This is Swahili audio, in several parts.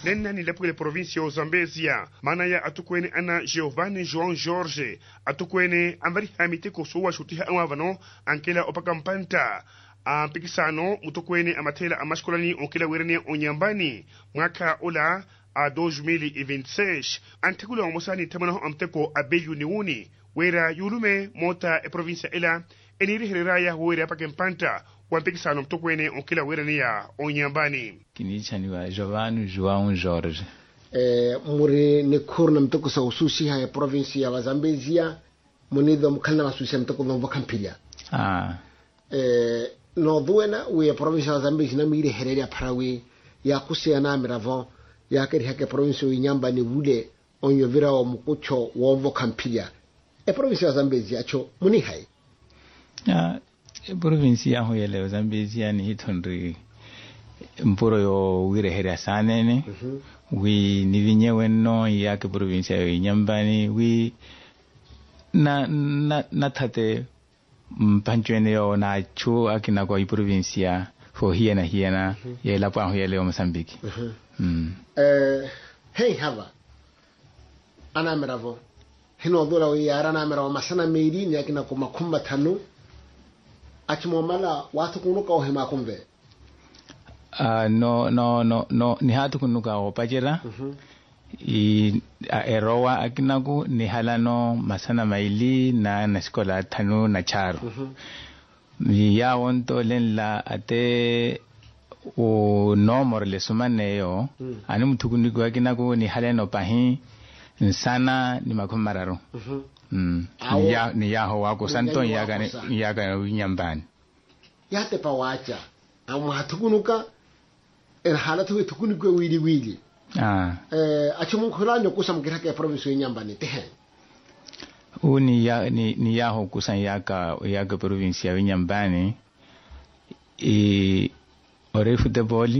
nenna ni lepwele provinsia o Zambezia mana ya atukwene ana Giovanni João Jorge atukwene ambari hamite kosuwa shutiha amavano ankela opakampanta mpikisano mutukwene amathela amaskolani onkela werene onyambani mwaka ola a 2026 antekula omosani tamanaho amteko abeyu niuni wera yulume mota e provinsia ela eniri hereraya wera pakempanta wampikisano mutukwene onkela werene ya onyambani kinichaniwa Giovanni João Jorge muri ni kurna mtoko sa ususi ha provinsia wa Zambezia munido mkana wasusi mtoko nombo kampilia no duena we provinsia wa Zambezia na mire hereria parawe ya kusia na miravo ya keri hake provinsia inyamba ni wule onyo vira wa mkucho wombo kampilia provinsia wa Zambezia cho muni hai provinsia ho yele Zambezia ni hitondri mpuro yo wire heria sanene wi nivinye wenno ya ke provinsia yo inyambani wi na tate mpanchwene yo na chu akina kwa provinsia fo hiena ye la pa yele o Mozambique hey hava ana meravo hino dola wi ara na meravo masana meiri ni akina kuma kumba tanu achimomala watu kunuka o hema kumve no ni hatu kunuka o pajera erowa akinaku ni halano masana maili na skola tanu na charu ya wonto lenla ate o nomor le sumaneyo ani mutukuniku akinaku ni halano pahi sana ni makomararo ni yaho wako santo yaga nyambani yate pawacha amu hatukunuka halatu tukunuka wili achumu khulanyo kusamgira ke province nyambani tehe uni yaho kusan yaga province ya nyambani ore football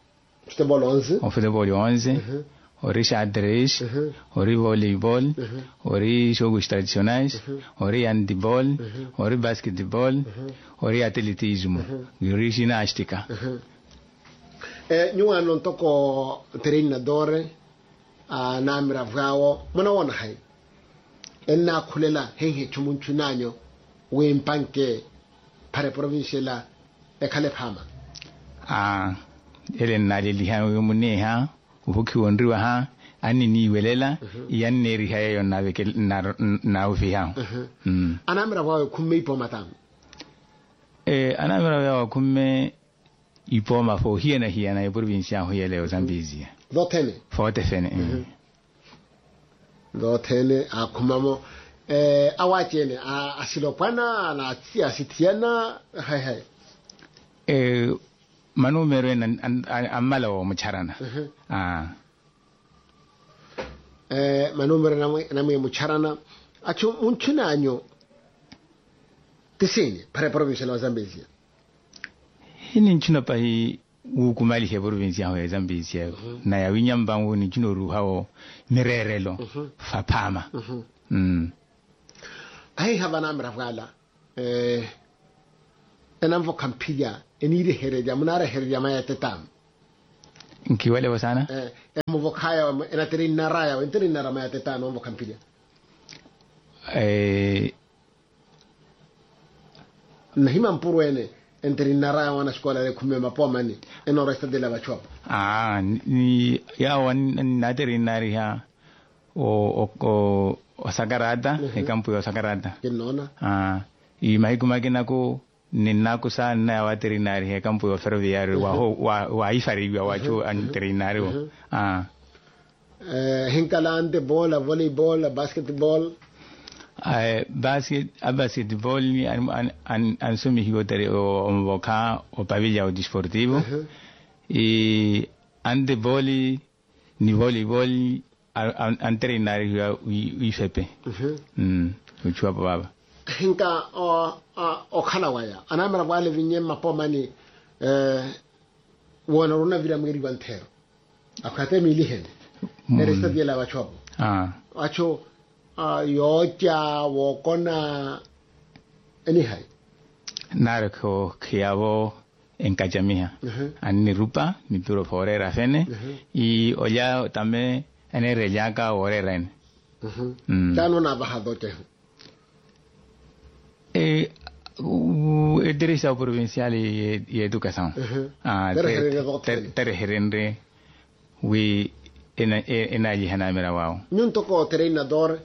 11 ori xadrez ori voleibol ori jogos tradicionais ori handball ori basketball ori atletismo ori ginástica nyuwa non toko treinadore na miravao mona wona hai enna khulela hehe chumunchunanyo wempanke pare provinciala ekhale phama ele naleli hawo muneha ubuki wondriwa ha anini welela yaneri hayo na ufiha anamra wa kumme ipo matam anamra wa kumme ipo mafo hiena e provincia ho yele Zambezia dotene forte fene dotene akumamo awachene asilopana na asitiana hai manumero amala o mucharana manumero na mucharana acho munchunanyo tisini para provincia la Zambezia hini nchuna pahi ukumali he provincia ya Zambezia na ya winyambangu ni chuno ruhao mirerelo fapama ai havana mravala enamvo kampilia enire hereja munara hereja maya tetam nkiwale wasana mvo kaya enateri naraya enteri nara maya tetam mvo kampilia nahima mpurwene enteri naraya wana skola le kumema pomani enoresta de la bachop ni ya wan nateri nariha o sagarada e campo yo sagarada kinona i mahikuma ko ninako sana ya veterinari he campo yo ferroviario wa ifari wa cho veterinario hinkalante bola voleibol basketball basketball ni an sumi higotere o mboka o pavilla o disportivo e handball ni voleibol an treinario ifepe uchwa baba hinka o khalawaya anamra wale vinye mapomani wona runa vira mwiri bantero akate milihen eresta diela wacho acho yocha wokona anyhai narko kiabo en Cachamiha. Ani rupa, mi puro forera fene, y oya también en el reyaca o ren. Ya no nabajadote. Dirigente provincial y educación. Tergerende, we en allí hana mira wow. Nun toko treinador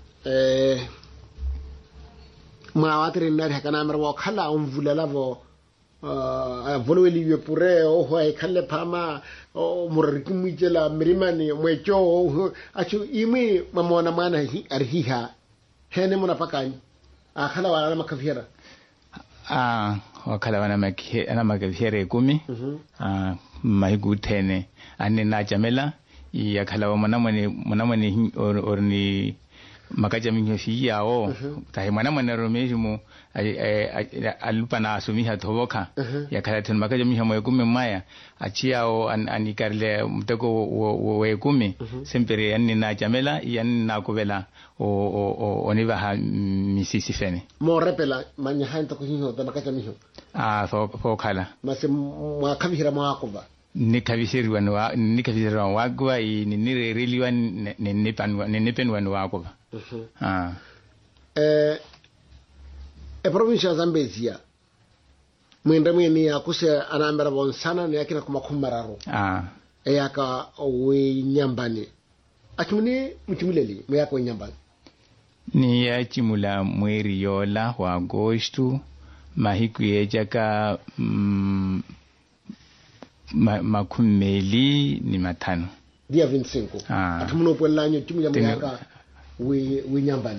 ma treinador hakana mira wow khala vulala vo volweli ye pure o hoy khalle pama o murikimijela mirimani mwecho achu imi mamona mana arhiha hene muna pakani khala wala makafira wakhala wana makafira 10 mahigutene anina jamela ya khala wa mwanamani orni makaja minyofi yao tahe mwanamani romejumu alupa na asumiha thoboka ya khala tun makaja minyo mwekume maya achiao anikarle mteko wekumi sempere anina jamela yanina kubela o nibaha misisi fene mo repela manya hanto ko hinho da makaja minyo fo khala mase mwa kabihira mwakuba nikafisiriwa wagwa ninireliwa nipenwa wagwa provincia Zambezia mwenda mweni yakuse anambera bonsana ni yakina kumakumararo yaka we nyambani akimuni mutimuleli mwaka we nyambani ni ya chimula mweri yola wa agosto mahiku yejaka makumeli ni matano dia 25 atumuno polanyo timya mwaka we nyambani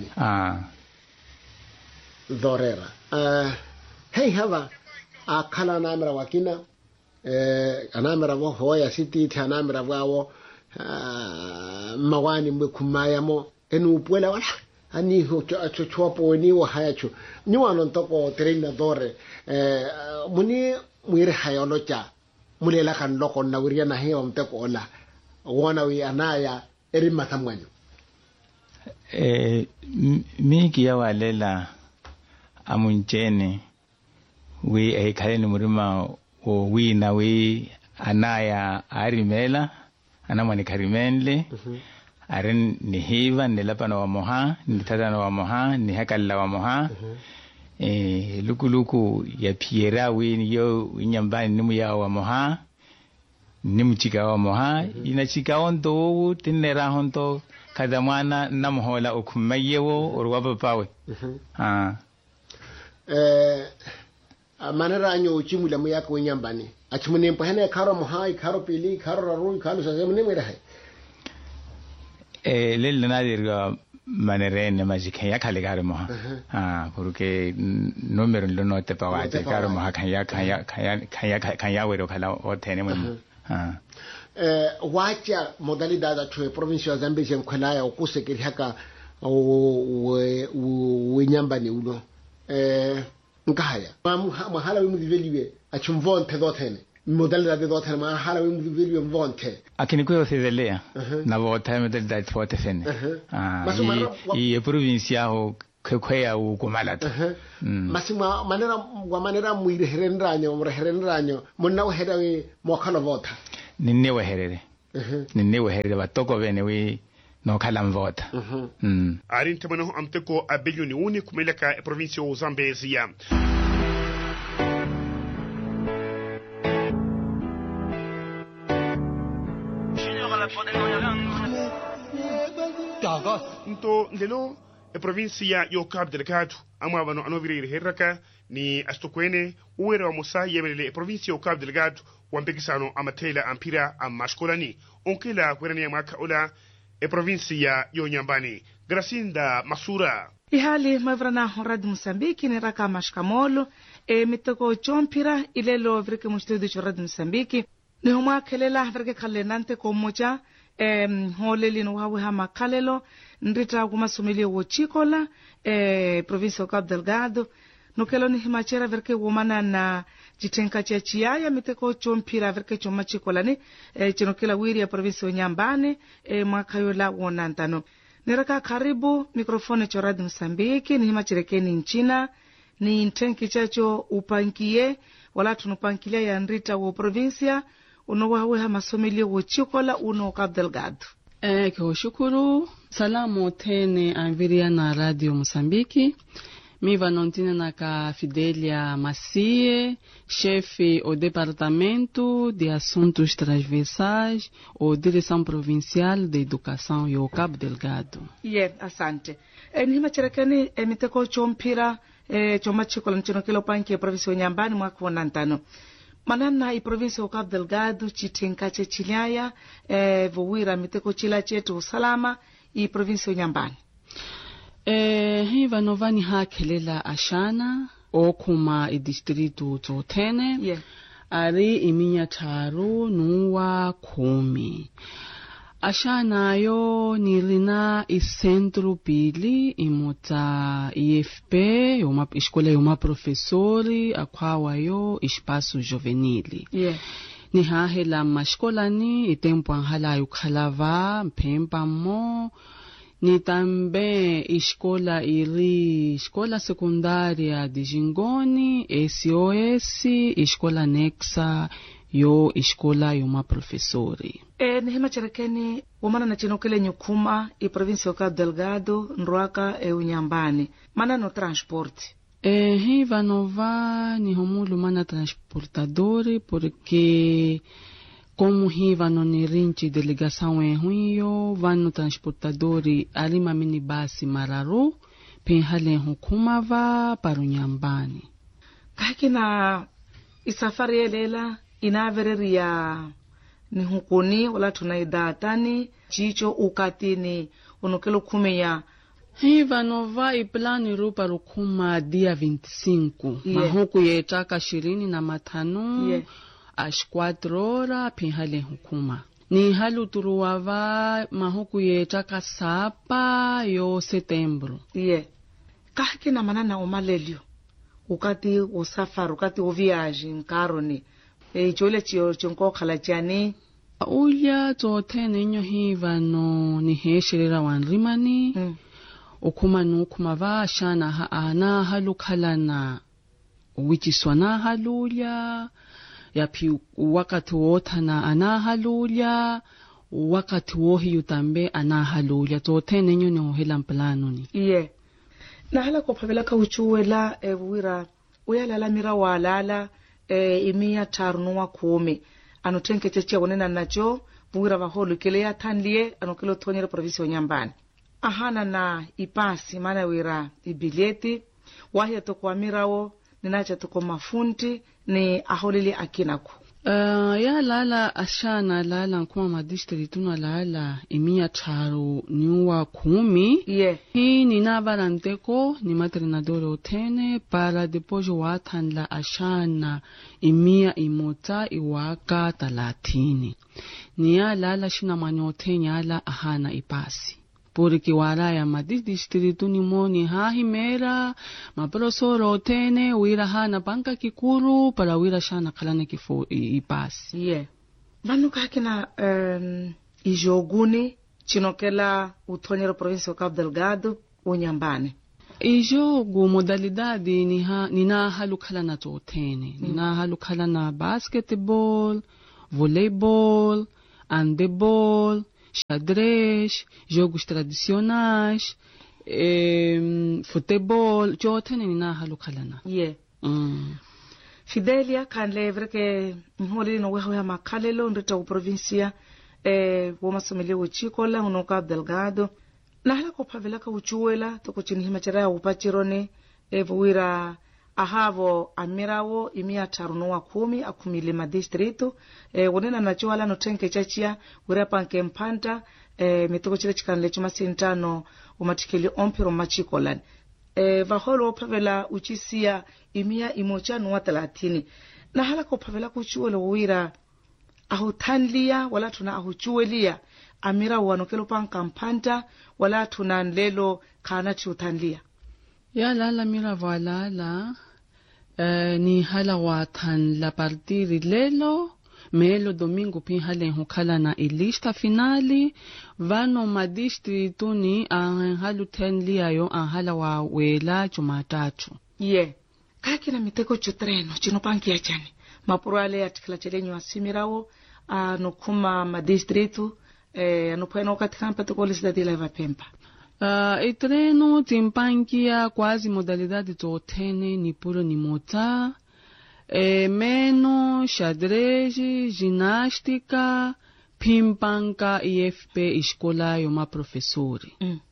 dorera hey hava akhala namera wakina anamera wo hoya city thanamera wawo mawani mbekumaya mo enu puela wala ani ho chopo ni wa hayacho ni wano ntoko treinador muni mwire hayolocha mulela kan loko na wiria na hewa mteko ola wona wi anaya eri matamwanyo miki ya walela amunchene we kale ni murima o wi na we anaya arimela anamani karimenle aren ni hiva ni lapana wa moha ni tadana wa moha ni hakalla wa moha luku ya piera we yo nyambani nimu ya wa moha nimu chika wa moha ina chika ondo tinera honto kada mwana namhola okumayewo orwaba pawe manera anyo uchimula mu yako nyambani achimune mpahene karo moha karo pili karo raru karo sazemune mera hai lele nadirga manere ne majike ya kale gare moha porque numero lo no te pawa te gare moha kan ya wero kala o tene mo wacha modalidad atwe provincia ya Zambezia mkhela ya ukusekeri haka we nyambani uno nkahaya mahala we mudiveliwe achumvonte dotene modalidad dotene mahala we mudiveliwe mvonte akini kuyo sevelea na vota modalidad forte fene i provincia ho kweya ukumalata masima manera muire herenranyo monna wahera we mokhala vota ninne weherere batoko bene we no kala mvota arin tamano amteko abeluni uni kumeleka provincia o Zambezia nto ndelo provincia yo Cabo Delgado ama bano anoviri herraka ni astokwene uwera wa musa yemele provincia yo Cabo Delgado wampekisano amatela ampira amaskolani onkela kwerani ya mwaka ola provincia yo nyambani Gracinda Masura ihali mavrana rad Mosambiki ni raka mashkamolo mitoko chompira ilelo vrike mustudio chorad Mosambiki ni homa kelela vrike kalenante komocha holeli no hawe hama kalelo ndita kumasumili wo chikola provincia Cabo Delgado no kelo ni himachera vrike womana na jitenka cha chiaya miteko chompira vrike choma chikola ni chinokela wiri ya provincia nyambane mwakayola wonantano niraka karibu mikrofoni chorad Mosambiki ni himachirekeni nchina ni ntenki chacho upankie wala tunupankilia ya nrita wo provincia unowaweha masomeli wo chikola uno Cabo Delgado. Kihoshukuru salamu tene anviria na Radio Moçambique. Mi vanontine na ka Fidelia Macie, chefe o Departamento de Assuntos Transversais ou Direção Provincial de Educação e o Cabo Delgado. Asante. Nihima cherekani miteko chompira choma chikola nchino kilo panki ya provinsi Nyambani mwaka wa nantano. Manana i provinsi o Cabo Delgado chitenkache chiliaya vuwira miteko chila chetu usalama i provinsi Nyambani. Hiva novani hakelela ashana okuma i distrito totene ari iminya taru nuwa 10. Ashana yo nilina i centro pili imuta IFP escola yoma professori akwawa yo espaço juvenile. Ni hahela mascola ni itempo anhala yukhalava mpempa mo. Ni também escola secundária de Jingoni, SOS, escola anexa, yo escola yoma professori. Nihima cherekeni wamana na chinokele nyukuma i provinsi o Cabo Delgado nruaka Unyambani. Mana no transporte. Hiva nova ni homulu mana transportadori porque como hiva no nirinchi delegação ruim vano transportadori alima minibasi mararu penhale hukumava para Unyambani. Kahikina isafari elela inavereria ni hukuni wala tunaidatani chicho ukatini unokelo kumeya. Hiva nova iplani rupa rukuma dia 25. Mahuku yetaka 25. Às 4 horas penhale hukuma. Ni halu turuava mahuku yetaka sapa yo setembro. Kahikina manana umalelio. Ukati usafari, ukati uviaji nkaroni. Chole chionko khalachani. Ulia totene nyo hiva no ni heshirira wanrimani. Ukuma nukuma vashana ana halu khalana. Wichiswana halulia. Yapi wakati wotana anahalulia wakati wohi yutambe anahalulia totene nyo ni ohela mplano ni. Na hala kopavela ka uchuwela wira uyalala mira walala imia tarnuwa 10 anotenke cheche wonena nacho wira vaholu kele ya tanlie anokelo tonyere provinsi Nyambani. Ahana na ipasi mana wira ibileti wahia tokwa mirawo ninacha toko mafunti ni aholili akinako. Ya lala ashana lala nkuma madistritu na lala imia taru niwa 10. Hii ninavaranteko ni matrinadore otene para depois watan la ashana imia imota iwaka 30. Ni ya lala shina manyotenya ala ahana ipasi. Porque waraya madistritu ni moni hahimera maprofesoro otene wira hana banka kikuru para wira shana kalane kifo ipasi. Vanu kakina ijoguni chinokela utonyero provinsi o Cabo Delgado Unyambani. Ijogu modalidadi nina halukala na totene. Nina halukala na basketball, voleibol, handebol, xadrez, jogos tradicionais, futebol, jotene nina halukalana. Fidelia kanle vreke nholi no weho ya makalelo ndeta u provincia woma somele uchikola uno Cabo Delgado na hala ko pavela ka uchuwela to ko chinhima chera upachirone vuira ahavo amirawo imia tarunowa 10 akumile madistrito wonena nacho wala no tenke chachia wira panke mpanta mitoko chile chikanle chuma sintano umatikeli ompiro machikolan vaholo pavela uchisia imia imocha nuwa 30 na hala ko pavela kuchuwela wira ahutanlia wala tuna ahuchuwelia amira wanokelo panka mpanta wala tuna nlelo kana chutanlia. Ya lala mira valala ni hala watan la partiri lelo melo domingo pin halen hukala na ilista finali vano madistritu ni halu tenlia yo hala wa wela Jumatatu. kakina miteko chutreno chinopankia chani mapurale atikila chelenyo asimirawo anokuma madistritu anopwena katika mpatokole cidade leva pempa. Itreno timpankia quase modalidade totene ni puro ni mota, meno, xadrez, ginástica, pimpanca, IFP, escola e uma professora.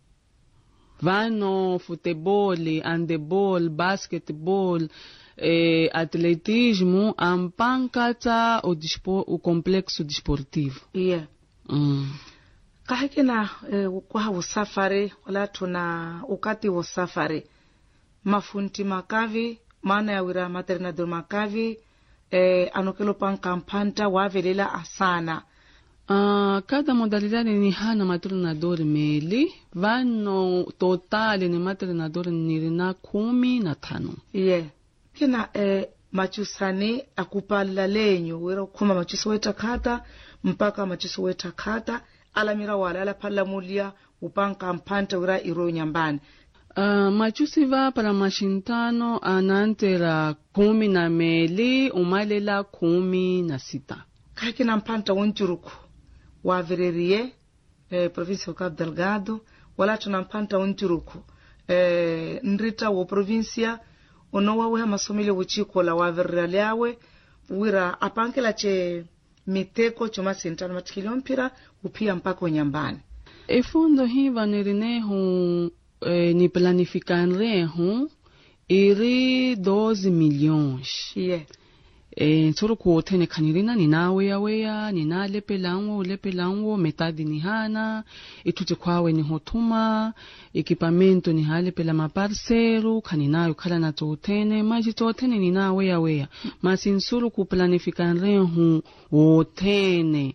Vano futebol, handebol, basquetebol, atletismo, ampanca o complexo desportivo. Yeah. Kahekena kwa usafari wala tuna ukati usafari mafunti makavi maana ya wira maternador makavi anokelo pankampanta wavelela asana. Cada modalidade ni hana maternador meli vano totale ni maternador nirina 15. Yeah. Kena machusani akupala lenyo wira kuma machuso weta kata mpaka machuso weta kata alamira wala ala palamulia upanka mpanta wira iro nyambani. Machusi va para mashintano anantera 10 meli umalela 16. Kakina mpanta wonchuruku wavererie província do Cabo Delgado wala tuna mpanta wonchuruku nrita wo província onowa we masomile wuchikola waverere yawe wira apankela che miteko choma sentana matikilio mpira upia mpaka nyambani. Fundo hiva nirinehu ni planificanrehu iri 12 milhões. Yeah. Tsuru kuotene kanirina ni nawe ya ni na lepelango metade ni hana itute kwawe ni hotuma equipamento ni hale pela maparceiro kaninayo kala na totene maji totene ni nawe ya masinsuru ku planificanrehu otene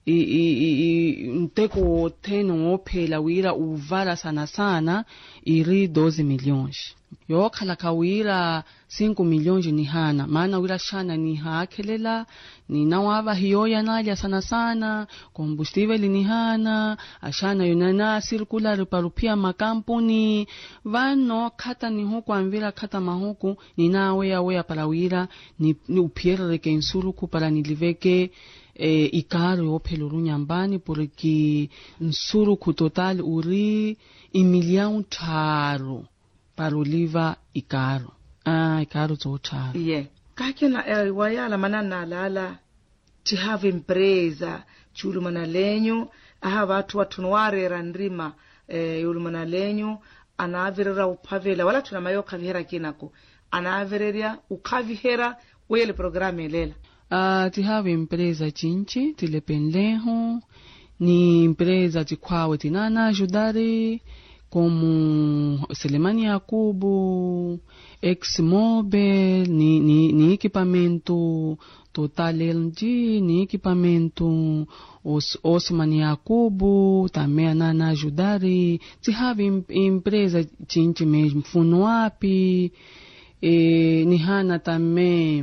nteko otene opela wira uvara sana iri 12 milhões. Yo kala kawira 5 milhões ni hana maana wira shana ni hakelela ni nawava hiyo ya nalia sana combustível ni hana ashana yonana circular parupia makampuni vano kata ni huko anvira kata mahuku ni nawe ya para wira ni upierre que insuluku para niliveke ikaro opeluru nyambani porque nsuruku total uri 1 milhão taro para oliva ikaro. Ikaro zocharo. Yeah. Kakena wayala manana lala tihave empresa chulu manalenyo aha watu nware randrima yulu manalenyo anavirera upavela wala tuna mayo kavihera kinako anavireria ukavihera wele programe lela. Tihave empresa chinchi tilepenleho ni empresa tikwawe tinana ajudare como Selemani Yakubu, Exmobil, ni equipamento Total LG, ni equipamento Osman Yakubu, também anana ajudari, se have empresa chinchi mesmo, Funuapi, ni hana também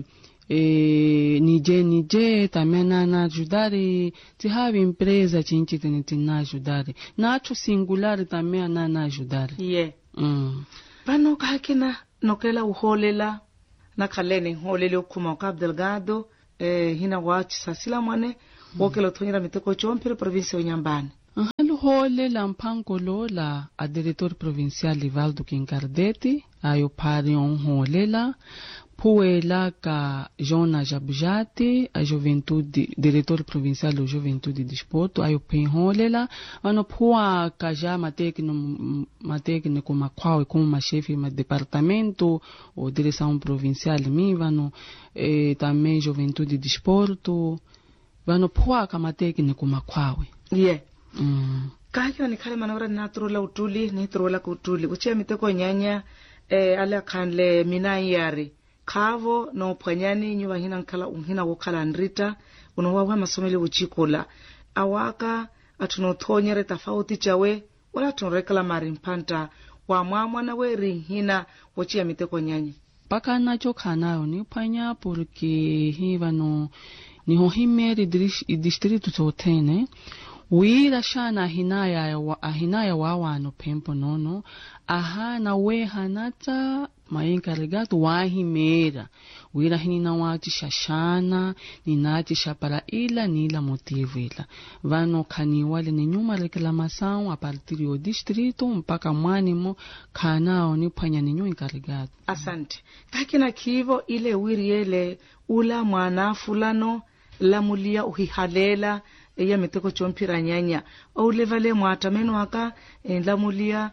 nije também na ajudare te have empresa chinchi na ajudare nacho singular também na ajudare. Yeah. Pano kakina nokela uholela na kalene holele kuma Cabo Delgado hina wachi sasila mwane wokelo tonyera miteko chompire província Nyambani. Holela mpankolola a diretor provincial Livaldo Quincardete ayo pari holela Puela ka Jona Jabujate, a juventude, diretor provincial da Juventude de Desporto, aí o penholela, ano pua ka já matécnico maquau como uma chefe de departamento ou direção provincial mivano, também Juventude de Desporto, vano pua ka matécnico maquau. Yeah. Kahika ni kale manora na trola utuli, ni trola kutuli. Uchia miteko nyanya ala kanle minayari. Kavo no panyani nyuwa hina wokala nrita unowawa masomele uchikola awaka atunotonyere tafauti chawe wala tunrekala marimpanta wa mwana we hina wochia miteko nyanya paka nacho kanayo ni panya porque hivano ni hohimeri distrito totene wira shana hinaya wa wano pempo nono aha na we hanata encarregado wahimera wira hinina wati shashana ninati shapara ila nila motivo ila vano kaniwale ni nyuma reclamação a partir do distrito mpaka mwanimo kanao ni panya ninyo encarregado. Asante kakina kivo ile wiriele ula mwana fulano lamulia uhihalela ya miteko chompira nyanya au levale mwatameno waka lamulia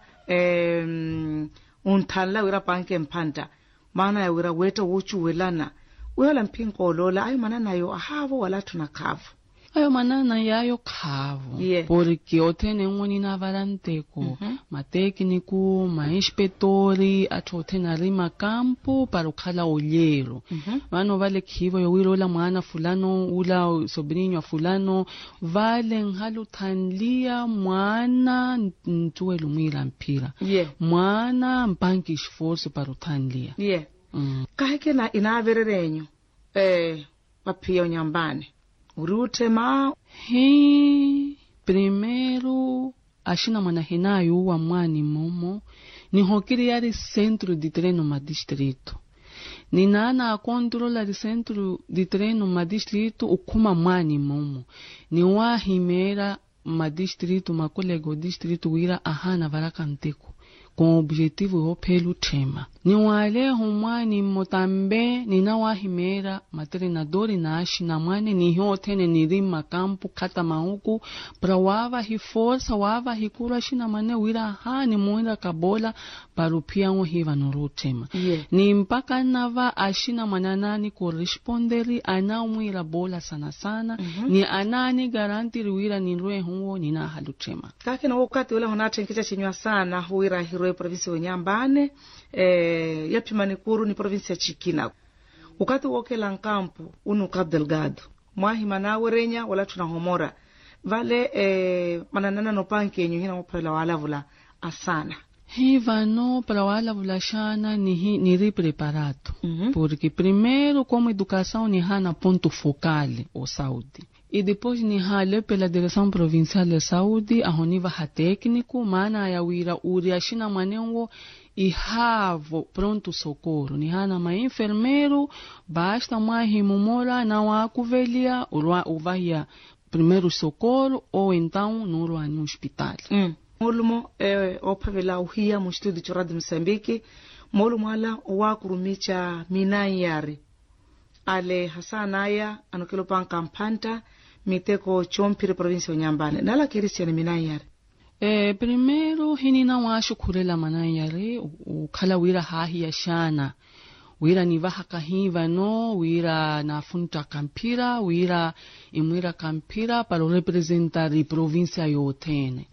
untala wira panke mpanta maana ya wira weta wuchu welana wela mpinko lola ayo manana yo ahavo wala tunakavu ayo manana yayo kavu porque otene ngoni na varanteko matécnico mainspetori atotena rima campo para ukhala olhero mano vale kivo yo wirola mwana fulano ula sobrinho fulano vale nghalutanlia mwana ntuelo mwira mpira mwana mpanki esforço para utanlia kaheke na inavererenyo papia nyambane urutema primeiro ashina mwana hinayo wa mwani momo ni hokiri yari centro de treino ma distrito ni nana a controla de centro de treino ma distrito ukuma mwani momo ni wa himera ma distrito ma kolego distrito wira ahana varaka nteko com o objetivo o pelo tema ni wale humani motambe ni na wahimera materinadori na ashi na mwane ni hotene ni rima campo kata mahuku pra wava hi força wava hi kura shina mane wira hani muenda kabola parupia ngo hiva no tema ni mpaka nava ashina mananani corresponderi ana mwira bola sana sana ni anani garantiri wira ni rwe huo ni na halu tema kake na wakati ule hunatenkicha chinywa sana huira hirwe provinsi Nyambane ya Pimanikuru ni provinsi ya Chikina wakati woke lankampu unu Cabo Delgado mwahi manawe renya wala tunahomora vale mananana no panke nyuhina waprela wala vula asana hiva no para wala vula shana ni ri preparado porque primeiro como educação ni hana ponto focal o saúde e depois ni hale pela direção provincial de saúde ahoniva ha técnico mana ya wira uri ashina manengo e havo pronto socorro ni hana ma enfermeiro basta mais mumora não há cuvelia o vai primeiro socorro ou então no no hospital molumo opavela uhia mu studio de Radio Moçambique molumo ala wa kurumicha minayari ale hasanaya anokelo panka mpanta miteko chompire provinsi Nyambane nala kirisiani minayari primeiro hini na washu kurela manayari ukhala wira hahi ya shana wira ni vahaka hiva no wira na funta kampira wira imwira kampira para representar a província yotene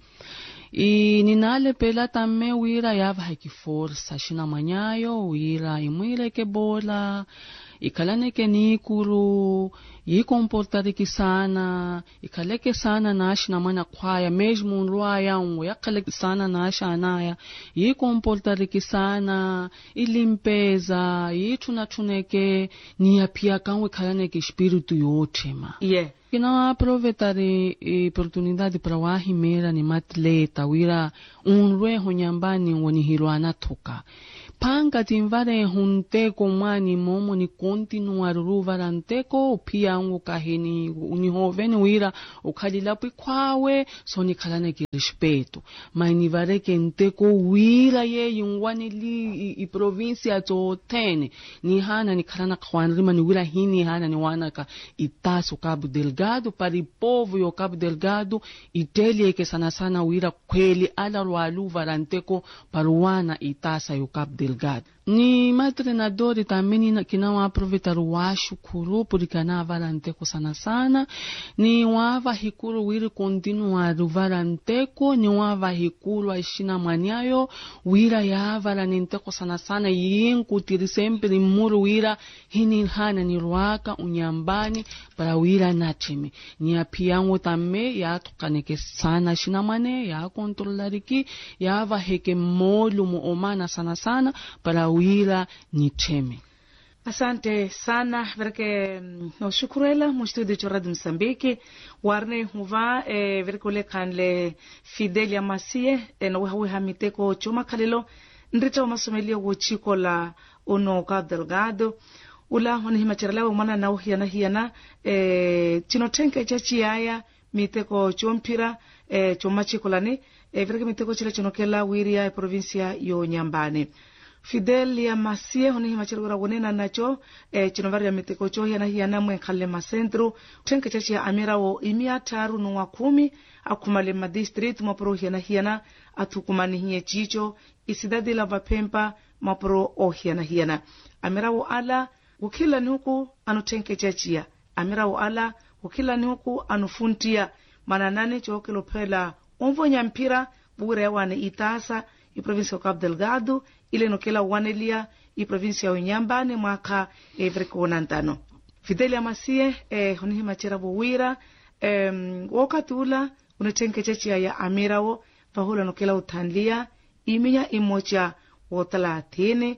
e ninale pela também wira yava haki força shina manyayo wira imwira ke bola ikalane ke nikuru i comportariki sana ikaleke sana nashi na mana kwaya mesmo nruaya yakaleke sana nashi anaya i comportariki sana i limpeza i tuneke ni apia kanwe kalane ke espírito yotema que não aproveitar a oportunidade para o ahimera ni matleta wira unrwe Nyambane woni hiruana toka panga timvare hunteko mwani momo ni continuar ruvaranteko pia ngo kahini unihoveni wira ukhalila pikwawe so ni khalane ki respeto maini vareke nteko wira ye yungwani li i provincia to tene ni hana ni khalana khwanrima ni wira hini hana ni wanaka itaso Cabo Delgado para o povo yo Cabo Delgado itelie ke sana sana wira kweli ala rwalu varanteko paruana itasa yo Cabo Delgado ni matrenadori também que não aproveitar o ashukuru porque na varanteko sana sana ni wava hikuru wiri continuar o varanteko ni wava hikuru ashina manyayo wira ya varanteko sana sana yinkutiri sempre muru wira hini hana ni ruaka Nyambane para wira nacheme ni apiango também ya tukaneke sana ashina mane ya controlariki ya vaheke molu muomana sana sana para wira ni cheme. Asante sana verke shukurela mu studio de Radio Moçambique warne huva verke le kanle Fidelia Masie no hawe hamiteko chuma kalelo ndrita umasomelia wochiko la uno Cabo Delgado ula wanihimachiralewa mwana na hiana chino tenke chachiaya miteko chompira chomachikolani vireke miteko chile chinokela wiria provincia yo Nyambane. Fidel ya Masie honihimachiralewa wonena nacho chinovari ya miteko cho hiana mwenkale masentru tenke chachia amira wo 310 akumale madistrict mapro hiana atukumani hiye chicho isidadi la Vapempa mapro hiana amira wo ala ukila ni huku anutenke chachia amira wo ala ukila ni huku anufuntia mananane chokelo pela umvonya mpira bure wane itasa i provincia ya Cabo Delgado ile nokela wanelia i provincia ya Nyambane mwaka vreko Fidelia Masie honihi machira buwira wakati ula unetenke chachia ya amirawo fahula nokela utanlia iminya imocha wo 30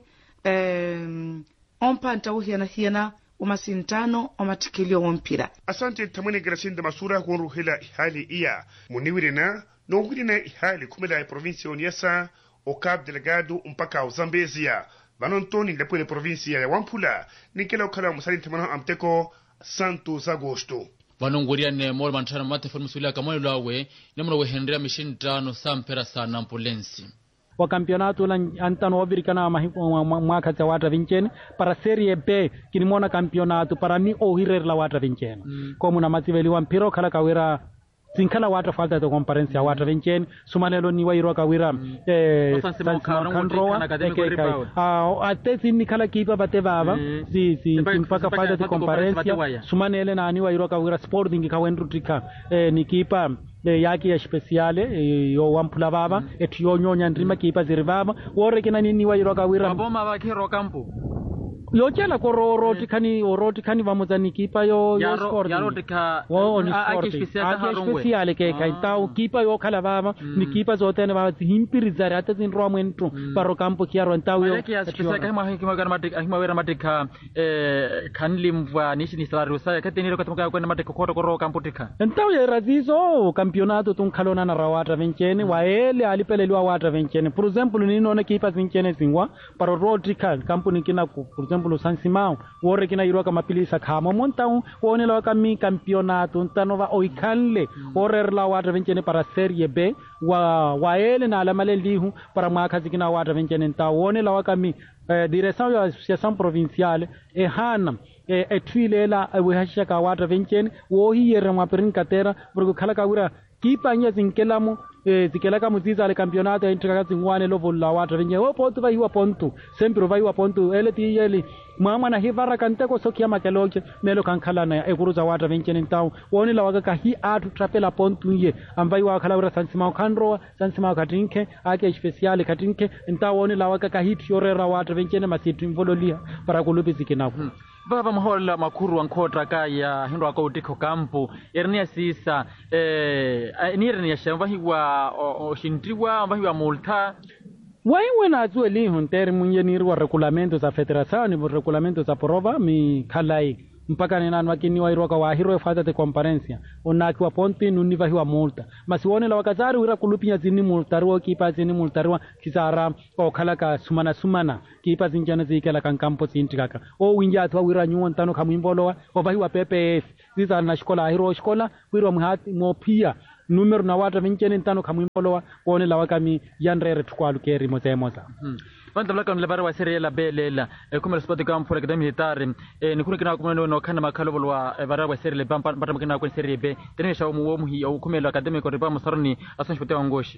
ompanta hiana umasintano omatikilio wompira. Asante tamani Gracinda Masura kunru hila ihali iya muniwirina nongwirina ihali kumela ya provinsia Onyasa o Cabo Delgado mpaka o Zambezia vanontoni lepwele provinsia ya Wampula nikela ukala musali tamana amteko Santos Agosto vanongoria ne mol mantana mate formusula kamwe lawe namro we Henry mishintano sampera sana ambulensi wa campeonato la antano obirikana mwaka cha wata vincene para serie B kinimona campeonato para ni ohirer la wata vincene como na mativeli wa mpiro kala kawira sinkala wata falta de conferencia wata vincene sumanelo ni wairo kawira kanroa atesi ni kala kipa batevava si mpaka falta de conferencia sumanele na ni wairo kawira sporting kawendrutika ni kipa yaki ya speciale yo Wampula baba etyo nyonya ndrima kipa zirivaba wore kina nini wairo kawira boma bakiro kampo yo chela ko roti kani vamuzani kipa yo sport ya rotika speciale ke kaitau kipa yo kala baba ni kipa zote ne baba himpirizari hata zinro mwentu paro kampo kiaro ntau yo ya speciale kama hikima matika kanli mva nishi salary sa kateniro katumka kwenda matika koro kampo tika ntau ya razizo campeonato tunkalona na rawata vencene waele alipeleliwa wata vencene por example ni nona kipa vencene zingwa paro rotika kampo nikina por example San Simão wore kina iroka mapilisa kama montau wone la kami campeonato ntanova oikanle wore la wata vencene para serie B waele na alamale lihu para mwaka zikina wata vencene nta wone la kami direção ya associação provinciale hana etwilela wehasha ka wata vencene wo hiyere maperin katera burgo kala kawira kipa nya zinkelamu zikelaka muziza ale campeonato entraka zingwane lovo la wata venye o ponto vai wa ponto sempre vai wa ponto eleti yeli mama na hivara kanteko sokia makeloche melo kankala na ekuruza wata venye ntao woni la waka hi atu trapela ponto ye ambai wa kala ura sansima kanro sansima katinke ake speciale katinke ntao woni la waka hi tiorera wata venye masitu mvololia para kulupi zikinako baba mhola makuru ankota kaya hindo akotiko kampo ernia sisa ni ernia shamba hiwa oshintriwa mbahiwa multa waiwe na zueli hunter munyeniri wa regulamento za federação ni regulamento za prova mi kalai mpaka ni nanu wakini wairoka wa hiro fata de conferencia onakiwa ponti nuniva hiwa multa masiwone la wakazari wira kulupia zini multaruwa kipa zini multaruwa kisara o kalaka sumana kipa zinjana zikela kankampo zintikaka o winja atwa wira nyuwa ntano kamuimbolowa o vahiwa PPF ziza na shkola hiro shkola wira mhati mopia numero na wata vincene ntano kamuimbolowa wone la wakami yanrere tukwalu keri moza Vanta blaka mlebara wa serie la belela kuma sport camp for academy military ni kuna kina kuma no kana makalo wa bara wa serie le bampa bata kina kwa serie B tena shawo mu wo hi au kuma la academy ko riba musarni asan shote wangoshi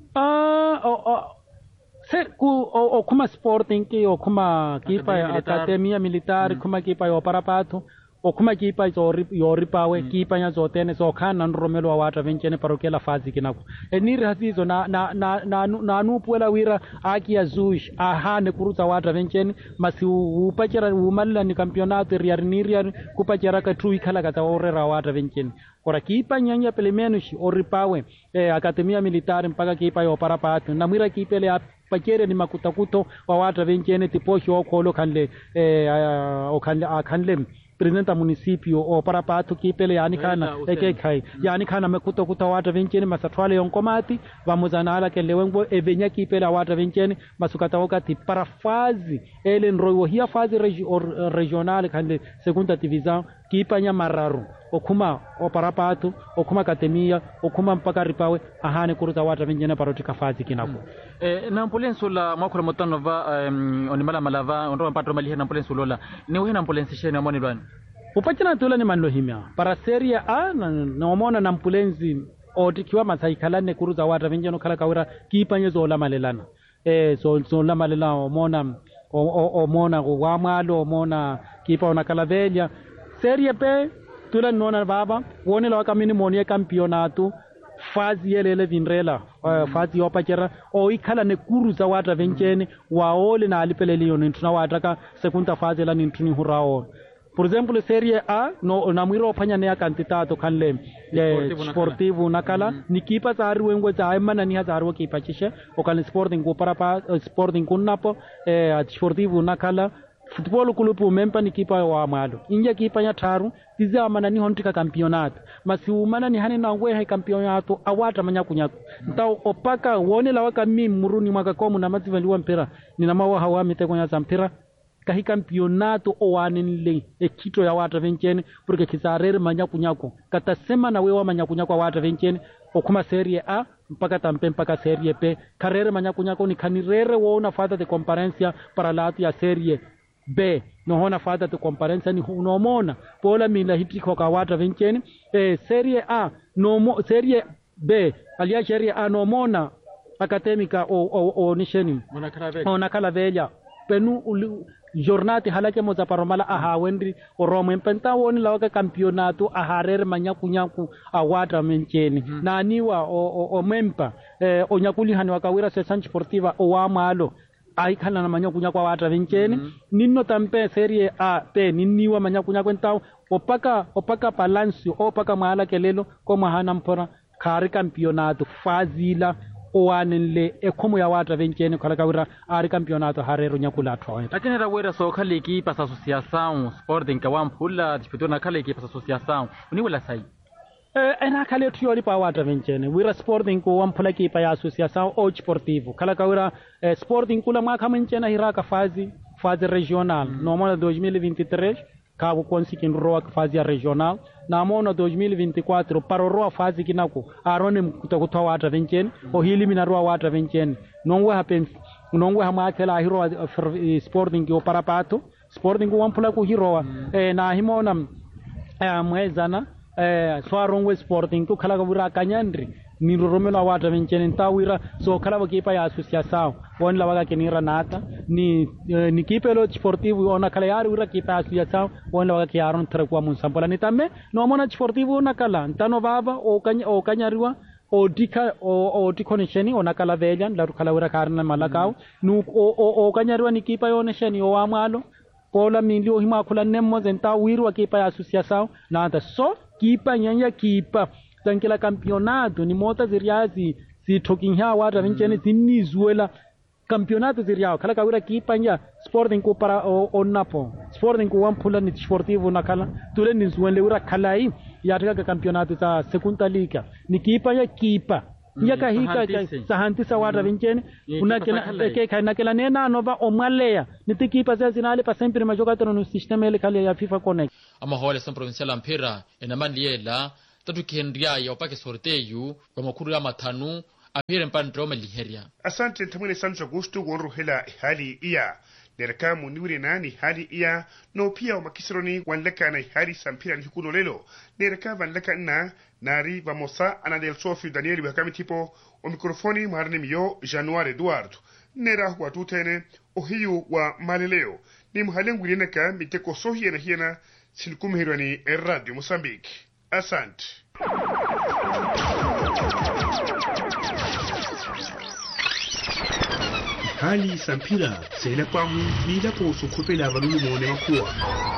ser ku kuma sporting ki o kuma kipa ya academia militar kuma kipa ya parapato o kuma kipa yoripawe kipa nya zotene so kana nromelo wa wata vencene parokela fazi kinako eniri hasizo na nupuela wira aki ya zush ahane kuruza wata vencene masi upachera umalla ni campeonato riarniria kupachera ka tui kala kata orera wata vencene kora kipa nyanya pelemenushi oripawe academia militar mpaka kipa yo parapato na mwira kipele pachere ni makutakuto wa wata vencene tiposhi okolo kanle akanle presidenta municipio o para pato kipele yani kana kai yani kana mekuto kutawata venceni masatwale yonkomati vamos anala ke lewengo evenya kipele awata venceni masukata wakati para fase ele nroyo hia fase regional kande segunda divisão kipanya mararu okuma oparapato okuma katemia okuma mpaka ripawe ahane kuruza wata venceni parotika fase kinako na mpolenso la mwakura motano va onimala malava onro patro mali na mpolenso lola ni wena mpolenso shene amoni bwana upachana tula ni manlo himya para serie A na omona na mpulenzi otikiwa masaikalane kuruza wata venceni kala kawira kipanye zola malelana so la malelana omona wa malo omona kipa ona kalavelia serie B tula nona baba woni la kamini moni campeonato fazi yelele vinrela fazi yopachera o ikhala ne kuruza wata venceni waole na alipeleliyo nintuna wataka segunda fazi la nintuni hurao por exemplo serie A no namwiro phanya ne candidato kanle sportivo nakala nikipa tsari wengo tsa mana ni hazaro kipa chishe o kan sporting ko para sporting kunnapo sportivo nakala football club mempa nikipa wa malo inja kipa nya tharu tiza mana ni hontika campeonato masiumana ni hani na ngwe hai campeonato awata manyakunya ntao opaka wone la waka muruni mwaka komu na mativaliwa mpira nina mawa hawa miteko nya zampira kahi campeonato owanenle ekito ya wata venceni porque kisarere manyakunyako katasema na wewa manyakunyako wata venceni okuma serie A mpaka tampe mpaka serie B karere manyakunyako ni kanirere wona fata de conferencia para latu ya serie B no hona fata de conferencia ni unomona pola mila hitiko ka wata venceni serie A no serie B alia serie A no mona academica o nisheni ona kala velya penu jornati halake moza paromala aha wendri oromo empenta woni lawaka campeonato aharere manyakunyaku awata menceni naniwa o mempa onyakuli hani wakawira session sportiva o wamalo aikhala na manyakunyaku awata venceni ninno tampe serie A pe ninniwa manyakunyaku entao opaka balance opaka mahala kelelo ko mahana mpora khari campeonato fazila owanenle ekhomo ya wata venceni khala kawira ari campeonato harero nyakula thoe lakini rawera so khale ki pasa associação sporting ka wampula disputona khale ki pasa associação uniwela sai ena khale thiori pa wata venceni wira sporting ko wampula ki pa ya associação o sportivo khala kawira sporting kula mwaka mencena hiraka fase regional no mo 2023 cabo conseguindo roa fase regional na mono 2024 para roa fase kinako arone kutakutoa wata venceni o hilimina roa wata venceni nongwe happen nongwe hamakela hiro sporting o parapato sporting wampula ku hiroa na himona mwezana swarongwe sporting ku khala kabura kanyandri ni romelo wata venceni ntawira so khala bakipa ya associação won lawaga kenira nata ni kipelo sportivo ona kala yari ura kipa associação won lawaga ki aron trekwa mun sampola ni tamme no mona sportivo na kala ntano baba o kanyariwa o dikonisheni ona kala velyan la kala ura karna malakao nu o kanyariwa ni kipa yone sheni o amalo pola milio hima kula nemmo zenta wirwa kipa ya associação nata so kipa nyanya kipa tankila campeonato ni mota ziriazi si tokinha wata venceni zinizuela campeonato ziriao kala kawira kipanya sporting ko para onapo sporting ko wampula ni sportivo na kala tule ni zuele ura kalai yatika campeonato za segunda liga ni kipanya kipa yaka hika sahantisa wata venceni unakela ke kana kela nena nova omalea nitikipa za zinale pa sempre majogatoro no sistema ile kale ya FIFA Connect ama hole san provincial ampera enamandiyela tatu kihendria ya opake sorteyu kwa makuru ya matanu apire mpandro maliheria. Asante tamwene Sancho Augusto wonru hela hali iya dereka muniwire nani hali iya no pia makisironi wanleka na hali sampira ni hukuno lelo dereka vanleka na nari vamosa anadel sofi Daniel Bakami tipo o mikrofoni marne miyo Januari Eduardo nera kwa tutene ohiyu wa maleleo ni mhalengu yeneka miteko sohi na hiena silkumhirwani Radio Mozambique. Asante. Hali sampira sela kwangu bila ko sukupela balulu mone makua.